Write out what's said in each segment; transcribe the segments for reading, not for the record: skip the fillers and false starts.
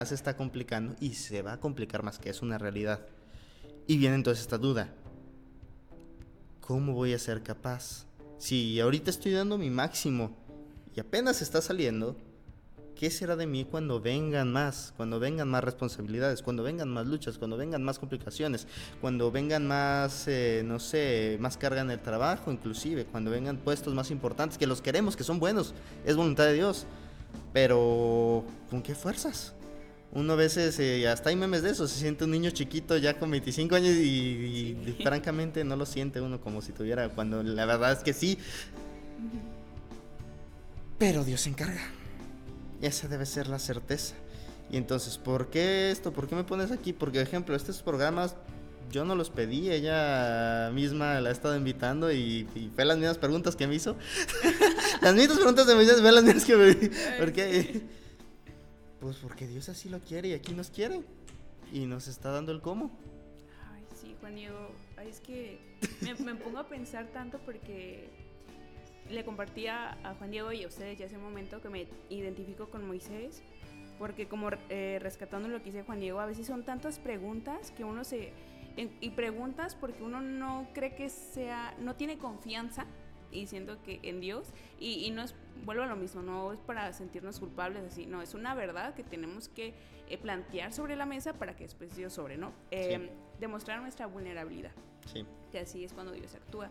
se está complicando y se va a complicar más, que es una realidad. Y viene entonces esta duda: ¿cómo voy a ser capaz? Si ahorita estoy dando mi máximo y apenas está saliendo, ¿qué será de mí cuando vengan más? Cuando vengan más responsabilidades, cuando vengan más luchas, cuando vengan más complicaciones, cuando vengan más, no sé, más carga en el trabajo, inclusive, cuando vengan puestos más importantes, que los queremos, que son buenos, es voluntad de Dios, pero ¿con qué fuerzas? Uno a veces, hasta hay memes de eso, se siente un niño chiquito ya con 25 años y Sí. francamente no lo siente uno como si tuviera, cuando la verdad es que sí, pero Dios se encarga. Esa debe ser la certeza. Y entonces, ¿por qué esto? ¿Por qué me pones aquí? Porque, por ejemplo, estos programas yo no los pedí, ella misma la ha estado invitando y fue las mismas preguntas que me hizo. Las mismas preguntas de Moisés, fue las mismas que me... ¿Por Ay, qué? sí. Pues porque Dios así lo quiere y aquí nos quiere. Y nos está dando el cómo. Ay, sí, Juan Diego. Ay, es que me pongo a pensar tanto porque le compartía a Juan Diego y a ustedes ya hace un momento que me identifico con Moisés, porque como rescatando lo que dice Juan Diego, a veces son tantas preguntas que uno y preguntas porque uno no cree que sea, no tiene confianza y siento que en Dios y no es, vuelvo a lo mismo, no es para sentirnos culpables así, no, es una verdad que tenemos que plantear sobre la mesa para que después Dios sobre, ¿no? Sí, Demostrar nuestra vulnerabilidad, sí. que así es cuando Dios actúa.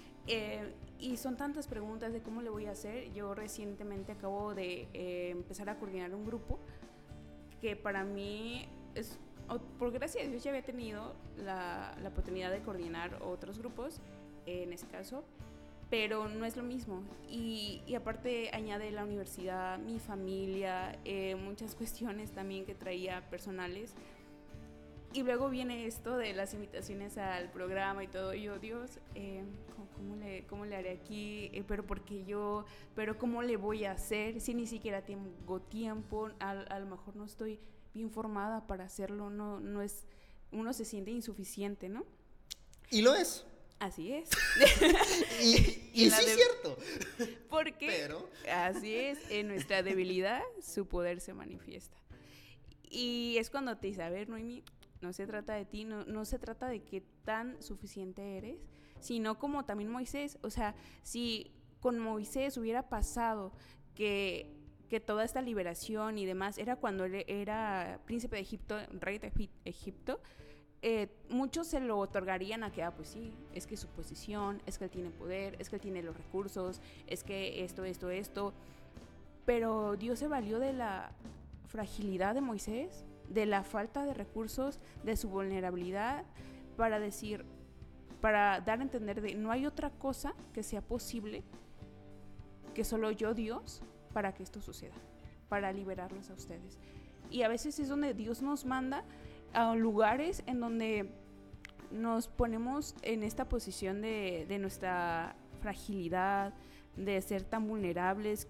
Y son tantas preguntas de cómo le voy a hacer. Yo recientemente acabo de empezar a coordinar un grupo que para mí es, por gracia de Dios ya había tenido la oportunidad de coordinar otros grupos, en ese caso, pero no es lo mismo. Y aparte añade la universidad, mi familia, muchas cuestiones también que traía personales. Y luego viene esto de las invitaciones al programa y todo. Y yo, Dios, ¿cómo le haré aquí? Pero porque yo, pero ¿cómo le voy a hacer si ni siquiera tengo tiempo? A lo mejor no estoy bien formada para hacerlo. No es, uno se siente insuficiente, ¿no? Y lo es. Así es. Y Y la sí es de, cierto. porque Pero... así es, en nuestra debilidad su poder se manifiesta. Y es cuando te dice, a ver, Noemi, no se trata de ti, no se trata de qué tan suficiente eres, sino como también Moisés. O sea, si con Moisés hubiera pasado que toda esta liberación y demás era cuando él era príncipe de Egipto, rey de Egipto, muchos se lo otorgarían a que, pues sí, es que su posición, es que él tiene poder, es que él tiene los recursos, es que esto, pero Dios se valió de la fragilidad de Moisés, de la falta de recursos, de su vulnerabilidad, para decir, para dar a entender de no hay otra cosa que sea posible que solo yo, Dios, para que esto suceda, para liberarlos a ustedes. Y a veces es donde Dios nos manda a lugares en donde nos ponemos en esta posición de nuestra fragilidad, de ser tan vulnerables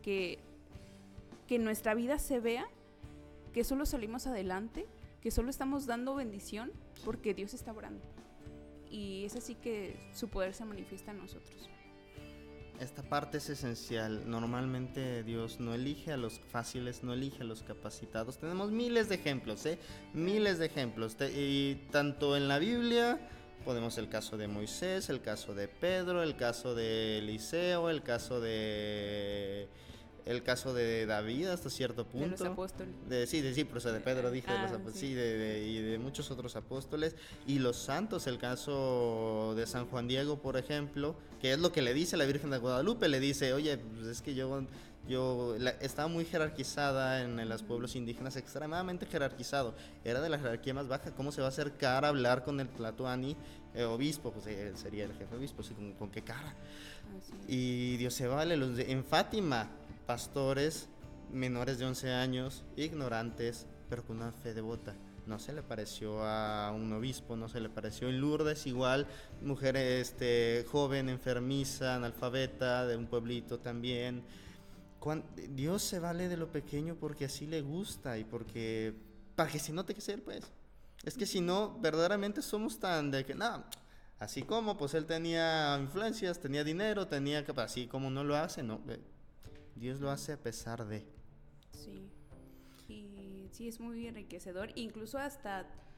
que nuestra vida se vea que solo salimos adelante, que solo estamos dando bendición porque Dios está orando. Y es así que su poder se manifiesta en nosotros. Esta parte es esencial. Normalmente Dios no elige a los fáciles, no elige a los capacitados. Tenemos miles de ejemplos, miles de ejemplos. Y tanto en la Biblia, podemos el caso de Moisés, el caso de Pedro, el caso de Eliseo, el caso de David hasta cierto punto. De los apóstoles. Sí, pero o sea, de Pedro dije, Sí. sí, y de muchos otros apóstoles. Y los santos, el caso de San Juan Diego, por ejemplo, que es lo que le dice a la Virgen de Guadalupe, le dice, oye, pues es que estaba muy jerarquizada en los pueblos indígenas, extremadamente jerarquizado, era de la jerarquía más baja. ¿Cómo se va a acercar a hablar con el tlatoani obispo? Pues él sería el jefe obispo, ¿sí? ¿Con qué cara? Y Dios se vale, en Fátima, pastores menores de 11 años, ignorantes, pero con una fe devota. No se le pareció a un obispo, no se le pareció. En Lourdes igual, mujer joven, enfermiza, analfabeta, de un pueblito también. Dios se vale de lo pequeño porque así le gusta y porque para que se note que es él, pues. Es que si no, verdaderamente somos tan de que, no, así como pues él tenía influencias, tenía dinero, así como no lo hace, no. Dios lo hace a pesar de. Sí. Y sí es muy enriquecedor, incluso hasta